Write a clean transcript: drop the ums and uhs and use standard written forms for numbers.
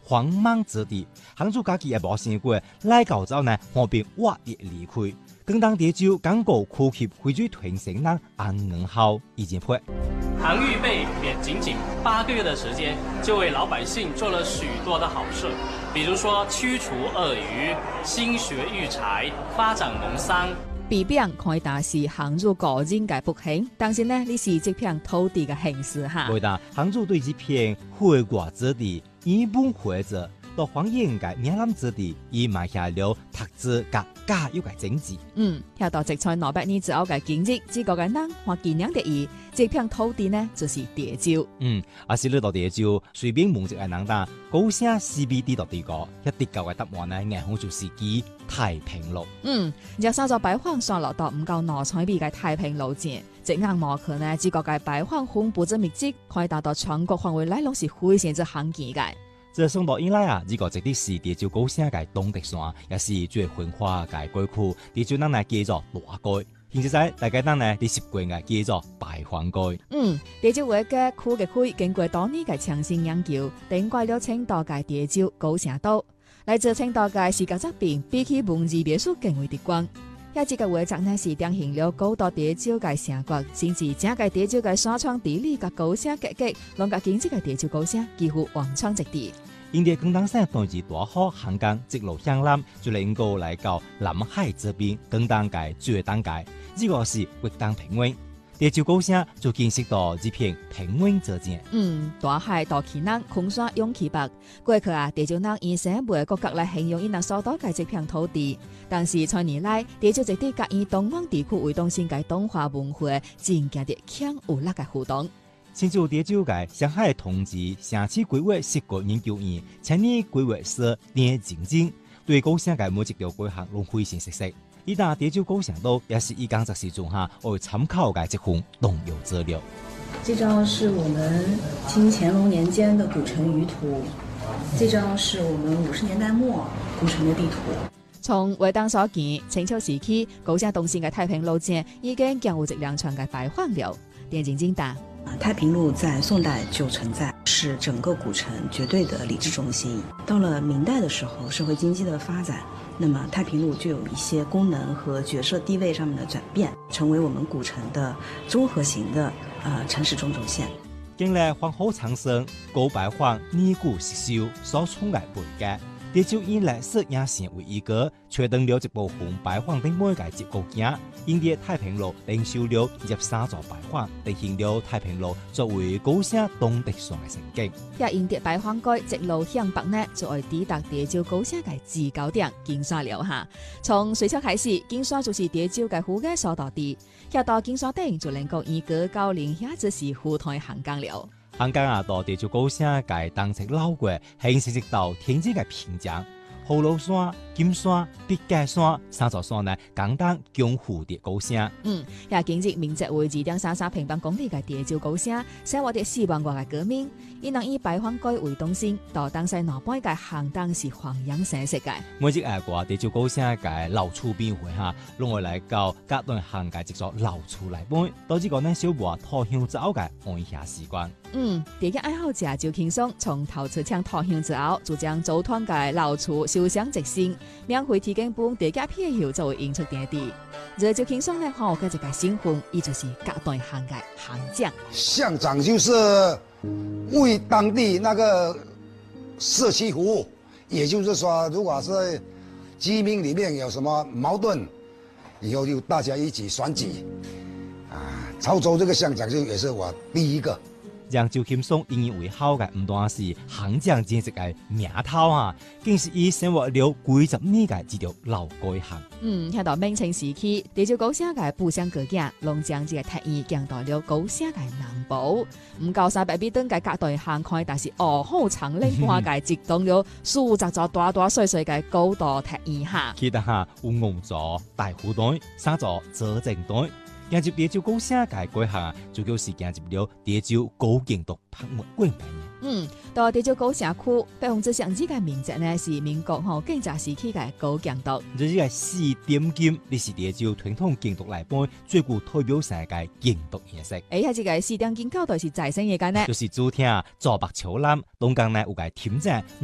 荒莽之地，杭州家己也無想過來搞走呢，河邊挖裂離開。更當地就廣告苦挾匯聚團成人安寧後已經破。 杭預備也僅僅8個月的時間，就為老百姓做了許多的好事，比如說驅除鱷魚、興學育才、發展農商。 比餅開打是杭州個人嘅復興，但是呢，呢是這片土地嘅形式哈。 對的，杭州對這片開國之地，一本或者到荒野嘅嶺南之地，已埋下了特質及加油嘅種子。 遐到植在200年之後嘅經濟，這個嘅人或紀念的意，這片土地呢就是蝶洲。 而是呢度蝶洲，隨便問一個人答，高聲 CBD 到地個，一啲舊嘅答案呢，硬好就是記太平路。 若稍作擺放上落到唔夠攞彩筆嘅太平路線，隻硬模區呢，這個嘅擺放分布之密集，可以達到全國範圍內攏是非常之罕見嘅。 自上代以來啊，呢個直啲是蝶洲高聲嘅東德山，也是最繁華嘅街區。蝶洲人呢叫做大街，現在大家人呢啲習慣嘅叫做白環街。 蝶洲話嘅區嘅區經過多年嘅詳細研究，定蓋了青島嘅蝶洲高聲島。來自青島嘅視覺作品比起文字描述更為直觀。一節嘅畫作呢是呈現了高度蝶洲嘅城郭，甚至整個蝶洲嘅山川地理嘅高聲結構，讓個經濟嘅蝶洲高聲幾乎橫穿直地。 因啲廣東省對住大河漢江直路向南，就能夠來到南海這邊廣東界最當界，呢個是活動平穩。蝶洲高聲就見識到這片平穩之境。 大海大氣冷，空山湧起白。過去啊，蝶洲人以生活嘅角度來形容伊那所到嘅這片土地，但是在年來，蝶洲一啲甲以東灣地區為中心嘅東華文化，漸漸地強有力嘅互動。 新竹蝶洲嘅上海同志城市規劃設計研究院青年規劃師連靜靜對高聲嘅每一條規劃都非常熟悉。依家蝶洲高聲島也是以工作時中下為參考嘅這份動用資料。 這張是我們清乾隆年間的古城輿圖，這張是我們50年代末古城的地圖。 從畫檔所見，清朝時期高聲東線嘅太平路線已經經有一兩場嘅擺放了。連靜靜答： 太平路在宋代就存在，是整個古城絕對的理智中心。到了明代的時候，社會經濟的發展，那麼太平路就有一些功能和角色地位上面的轉變，成為我們古城的綜合型的城市中軸線。 經歷皇后長生、高白黃、尼古石秀所創嘅背景，蝶洲以歷史也成為一個確定了一部分白黃等每個節構件。因啲太平路領受了23座白黃，定型了太平路作為高聲東德山嘅成景。 也因啲白黃街直路向北呢，就會抵達蝶洲高聲嘅制高點金沙了哈。從隋朝開始，金沙就是蝶洲嘅府嘅所在地。下到金沙頂就能夠以高高嶺下只是赴台行江了。 行江啊，到蝶洲高聲嘅當成老過，形成一道天際嘅屏障。葫蘆山、金山、碧界山三座山呢，簡單共蝴蝶高聲。 也經濟面積為2.33平方公里嘅蝶洲高聲，生活着4萬外嘅居民。伊能以白黃街為中心，到東西南北嘅行當是黃洋盛世嘅。 每一個蝶洲高聲嘅老厝邊會下，攏會來到隔段行嘅一座老厝內邊，導致個呢小無桃香酒嘅安下習慣。 第一愛好者就輕鬆，從頭次搶桃香之後，就將組團嘅老厝燒香直升，免費提供半地價票後作為演出點地。這就輕鬆咧，好嘅一個新婚，伊就是隔段行嘅行將。 鄉長就是為當地那個社區服務，也就是說，如果是居民裏面有什麼矛盾，以後就大家一起選舉。潮州這個鄉長就也是我第一個。 讓周輕鬆引以為豪嘅唔單是行將正式嘅名頭啊，更是以生活了幾十年嘅一條老街巷。 聽到明清時期，蝶洲高聲嘅步鄉過境，攏將這個特意降到了高聲嘅南部。唔夠300米長嘅隔段行開，但是好長靚花嘅直動了數十座大大細細嘅高度特意哈。 記得哈，有五座大虎隊、3座左正隊。行入蝶洲高聲嘅街巷啊，主要是行入了蝶洲高景度拍賣館內。 到蝶洲高聲區，百分之30嘅面積呢是民國警察時期嘅高景度。 這是個4點金，你是蝶洲傳統景度內邊最具代表性嘅景度顏色。 喺這個4點金高度是在生嘅間呢， 就是主廳左北朝南，東港呢有個天井。